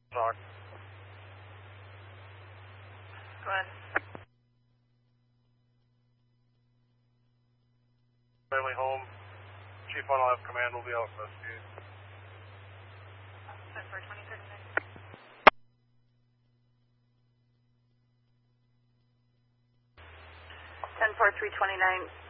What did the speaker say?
Talk. Go ahead. Family home. Chief 1 will have command will be out for investigate. 10-4, 2039. 10-4, 329.